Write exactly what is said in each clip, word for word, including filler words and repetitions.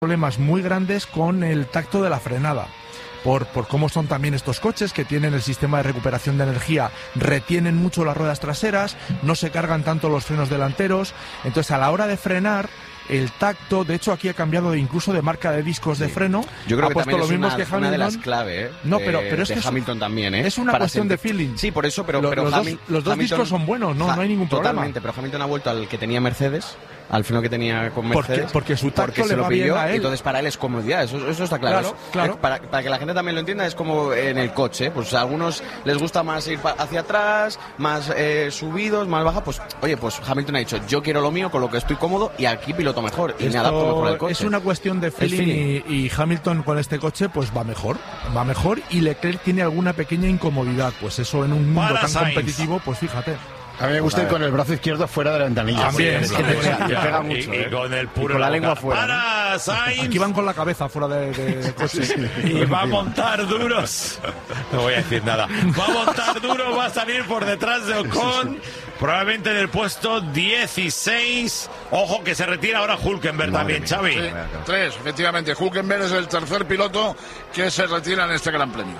problemas muy grandes con el tacto de la frenada. Por, por cómo son también estos coches que tienen el sistema de recuperación de energía, retienen mucho las ruedas traseras, no se cargan tanto los frenos delanteros, entonces a la hora de frenar, el tacto, de hecho aquí ha cambiado de, incluso de marca de discos sí. de freno. Yo creo ha que puesto también lo es mismo una, que Hamilton. una de las claves, ¿eh? No, pero, pero es de que Hamilton es, también, ¿eh? Es una Para cuestión sentir... de feeling. Sí, por eso, pero, lo, pero los, Hamil... dos, los dos Hamilton... discos son buenos, no, no hay ningún problema. Totalmente, pero Hamilton ha vuelto al que tenía Mercedes, al freno que tenía con Mercedes. Porque, porque su tacto porque le se lo va pidió, bien a él. Entonces para él es comodidad, eso, eso está claro. Claro, es, claro. Es para, para que la gente también lo entienda, es como en el coche, pues a algunos les gusta más ir hacia atrás, más eh, subidos, más baja, pues oye, pues Hamilton ha dicho, yo quiero lo mío con lo que estoy cómodo y aquí piloto mejor y Esto me adapto mejor al coche. Es una cuestión de feeling, feeling. Y, y Hamilton con este coche pues va mejor, va mejor y Leclerc tiene alguna pequeña incomodidad, pues eso en un mundo para tan Sainz. competitivo, pues fíjate. A mí me gusta ir con el brazo izquierdo fuera de la ventanilla. También, sí, sí, que sí, pega, sí, pega y, mucho. y ¿eh? con el puro y con la, la lengua boca. fuera. Para Sainz. Aquí van con la cabeza fuera de, de coche. Y va a montar duros. No voy a decir nada. Va a montar duro, va a salir por detrás de Ocon. Probablemente en el puesto dieciséis. Ojo que se retira ahora Hülkenberg también, Xavi. Sí, tres, efectivamente. Hülkenberg es el tercer piloto que se retira en este Gran Premio.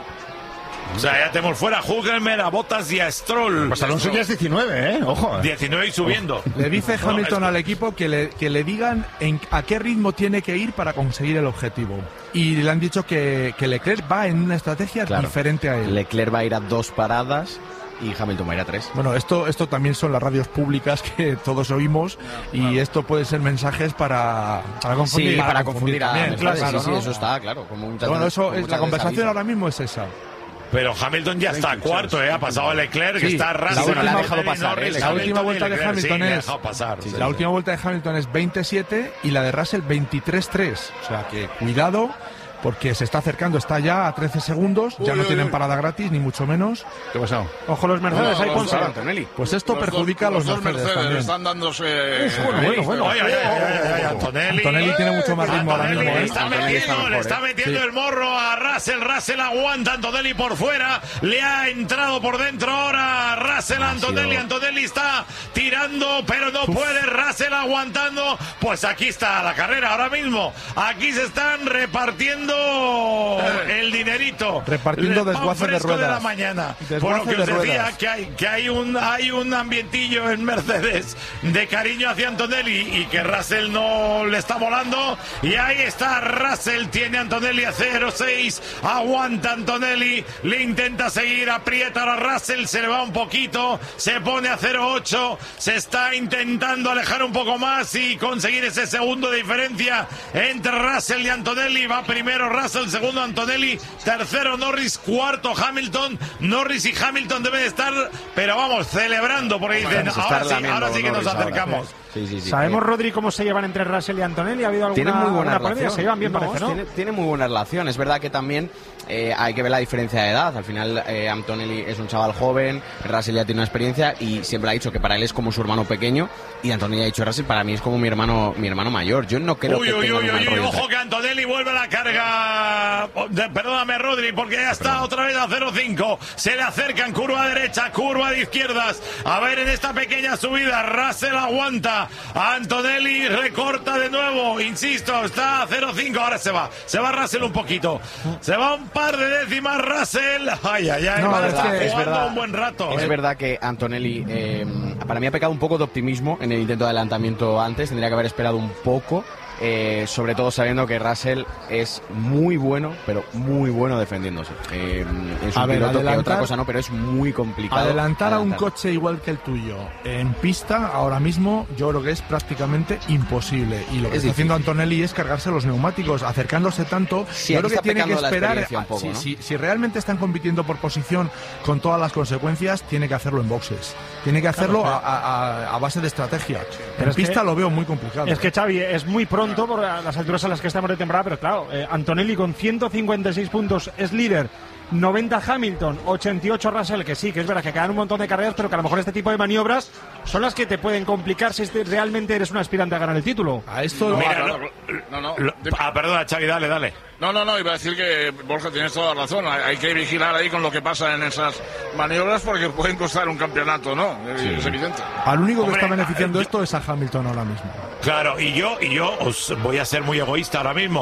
O sea, ya tenemos fuera a Hülkenberg, a Bottas y a Stroll. Pues Alonso ya es diecinueve, ¿eh? Ojo. Eh. diecinueve y subiendo. Le dice Hamilton no, al equipo que le, que le digan en, a qué ritmo tiene que ir para conseguir el objetivo. Y le han dicho que, que Leclerc va en una estrategia claro. diferente a él. Leclerc va a ir a dos paradas y Hamilton va a ir a tres. Bueno, esto, esto también son las radios públicas que todos oímos y esto puede ser mensajes para, para confundir. Sí, para, para confundir, confundir a, también, claro, sí, claro, sí, ¿no? eso está, claro. Como un bueno, eso es la conversación ahora mismo es esa. Pero Hamilton ya está cuarto, ¿eh? Ha pasado a Leclerc, sí, que está Russell. Bueno, la ha dejado pasar, ¿eh? La última vuelta de Hamilton es... Pasar, sí, sí, la sí. última vuelta de Hamilton es veintisiete y la de Russell veintitrés tres. O sea que cuidado, porque se está acercando, está ya a trece segundos, ya uy, no uy, tienen uy. parada gratis, ni mucho menos. ¿Qué ha pasado? Ojo los Mercedes, ahí Ponce. Pues esto los perjudica dos, a los, los Mercedes, Mercedes también. Están dándose... Uf, bueno, bueno, bueno. Ay, ay, ay, ay, ay, Antonelli. Antonelli tiene mucho más ritmo ahora mismo. Le ¿eh? está metiendo, le está metiendo sí. el morro a Russell. Russell aguanta, Antonelli por fuera. Le ha entrado por dentro ahora Russell, Antonelli. Antonelli está tirando, pero no Uf. puede. Russell aguantando. Pues aquí está la carrera ahora mismo. Aquí se están repartiendo el dinerito repartiendo desguaces de ruedas de la mañana. Por lo que os decía que hay que hay un hay un ambientillo en Mercedes de cariño hacia Antonelli y que Russell no le está volando y ahí está Russell, tiene a Antonelli a cero seis, aguanta Antonelli, le intenta seguir, aprieta a Russell, se le va un poquito, se pone a cero ocho, se está intentando alejar un poco más y conseguir ese segundo de diferencia entre Russell y Antonelli. Va primero Russell, segundo Antonelli, tercero Norris, cuarto Hamilton. Norris y Hamilton deben estar, pero vamos, celebrando porque dicen, bueno, ahora sí, ahora sí que nos acercamos. Sí, sí, sí. ¿Sabemos, Rodri, cómo se llevan entre Russell y Antonelli? ¿Ha habido alguna, tienen muy buena alguna relación. Se llevan bien, no, parece, ¿no? Tiene, tiene muy buena relación. Es verdad que también eh, hay que ver la diferencia de edad. Al final, eh, Antonelli es un chaval joven, Russell ya tiene una experiencia y siempre ha dicho que para él es como su hermano pequeño. Y Antonelli ha dicho, Russell, para mí es como mi hermano mi hermano mayor. Yo no creo uy, que uy, tenga uy, un uy, rollo. Ojo que Antonelli vuelve a la carga. De, perdóname, Rodri, porque ya está Perdón. otra vez a cero cinco. Se le acercan, curva derecha, curva de izquierdas. A ver, en esta pequeña subida, Russell aguanta. Antonelli recorta de nuevo. Insisto, está a cero cinco. Ahora se va. Se va Russell un poquito. Se va un par de décimas Russell. Ay, ay, ay. No, va es, está es jugando verdad, un buen rato. Es eh. verdad que Antonelli, eh, para mí ha pecado un poco de optimismo en el intento de adelantamiento antes. Tendría que haber esperado un poco. Eh, sobre todo sabiendo que Russell es muy bueno, pero muy bueno defendiéndose. Eh, es un a ver, piloto adelantar, que otra cosa no, pero es muy complicado. Adelantar a un coche igual que el tuyo en pista ahora mismo yo creo que es prácticamente imposible. Y lo que es está difícil. haciendo Antonelli es cargarse los neumáticos, acercándose tanto. Sí, yo creo que tiene que esperar. Un poco, si, ¿no? si, si realmente están compitiendo por posición con todas las consecuencias, tiene que hacerlo en boxes. Tiene que hacerlo claro, a, a, a base de estrategia. Pero en pista que, lo veo muy complicado. Es que, Xavi, es muy pronto por las alturas a las que estamos de temporada, pero claro, eh, Antonelli con ciento cincuenta y seis puntos es líder noventa Hamilton, ochenta y ocho Russell, que sí, que es verdad que quedan un montón de carreras, pero que a lo mejor este tipo de maniobras son las que te pueden complicar si este, realmente eres un aspirante a ganar el título. A esto... No, Mira, no, no, no, no. lo- ah, perdona, Xavi, dale, dale. No, no, no, iba a decir que, Borja, tienes toda la razón. Hay, hay que vigilar ahí con lo que pasa en esas maniobras porque pueden costar un campeonato, ¿no? Es evidente. Al único que Hombre, está beneficiando eh, esto es a Hamilton ahora mismo. Claro, y yo, y yo os voy a ser muy egoísta ahora mismo.